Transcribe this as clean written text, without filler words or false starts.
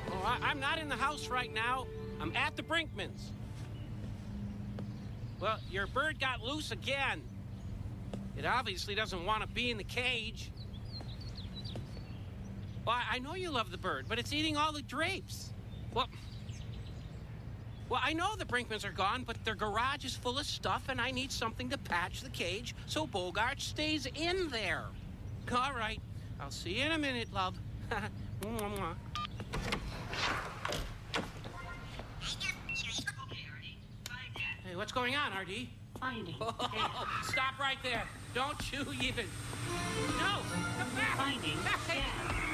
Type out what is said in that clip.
Oh, I'm not in the house right now. I'm at the Brinkmans. Well, your bird got loose again. It obviously doesn't want to be in the cage. Well, I know you love the bird, but it's eating all the drapes. Well, I know the Brinkmans are gone, but their garage is full of stuff, and I need something to patch the cage so Bogart stays in there. All right. I'll see you in a minute, love. Hey, what's going on, RD? Finding. Oh, stop right there. Don't you even... No! Come back! Finding. Hey.